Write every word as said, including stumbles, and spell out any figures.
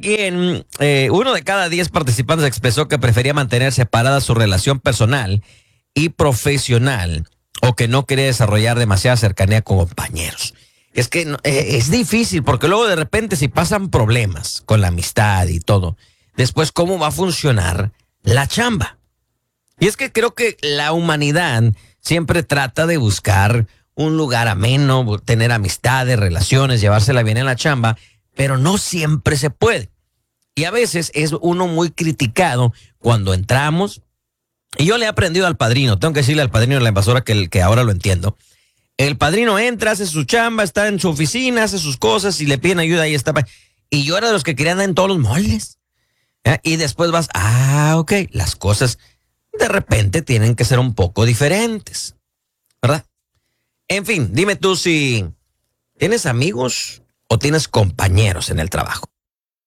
quien eh, uno de cada diez participantes expresó que prefería mantener separada su relación personal y profesional o que no quería desarrollar demasiada cercanía con compañeros. Es que no, eh, es difícil porque luego de repente si pasan problemas con la amistad y todo, después cómo va a funcionar la chamba. Y es que creo que la humanidad siempre trata de buscar un lugar ameno, tener amistades, relaciones, llevársela bien en la chamba, pero no siempre se puede. Y a veces es uno muy criticado cuando entramos. Y yo le he aprendido al padrino, tengo que decirle al padrino de la invasora que, que ahora lo entiendo. El padrino entra, hace su chamba, está en su oficina, hace sus cosas y le piden ayuda, ahí está. Y yo era de los que querían dar en todos los moldes. ¿Eh? Y después vas, ah, ok, las cosas de repente tienen que ser un poco diferentes, ¿verdad? En fin, dime tú si tienes amigos o tienes compañeros en el trabajo.